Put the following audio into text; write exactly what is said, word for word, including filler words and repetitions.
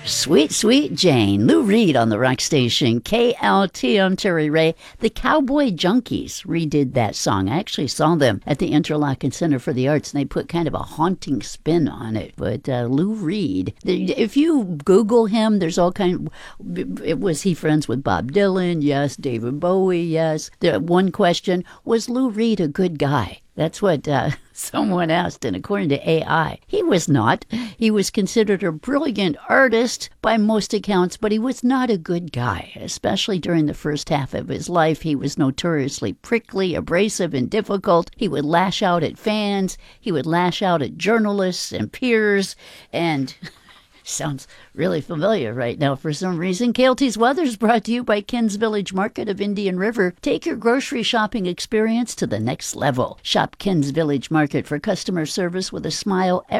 Sweet, Sweet Jane. Lou Reed on the rock station. K L T M Terry Ray. The Cowboy Junkies redid that song. I actually saw them at the Interlochen Center for the Arts, and they put kind of a haunting spin on it. But uh, Lou Reed, if you Google him, there's all kind of, was he friends with Bob Dylan? Yes. David Bowie? Yes. The one question, was Lou Reed a good guy? That's what uh, someone asked, and according to A I, he was not. He was considered a brilliant artist by most accounts, but he was not a good guy, especially during the first half of his life. He was notoriously prickly, abrasive, and difficult. He would lash out at fans. He would lash out at journalists and peers, and... Sounds really familiar right now for some reason. K L T's Weather is brought to you by Ken's Village Market of Indian River. Take your grocery shopping experience to the next level. Shop Ken's Village Market for customer service with a smile